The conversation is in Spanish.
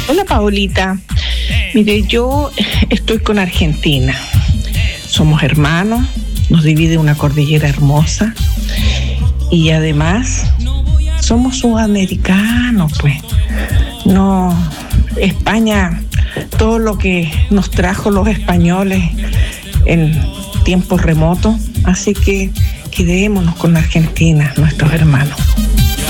Hola Paulita, mire, yo estoy con Argentina. Somos hermanos, nos divide una cordillera hermosa y además somos sudamericanos, pues. No, España, todo lo que nos trajo los españoles en tiempos remotos, así que quedémonos con Argentina, nuestros hermanos.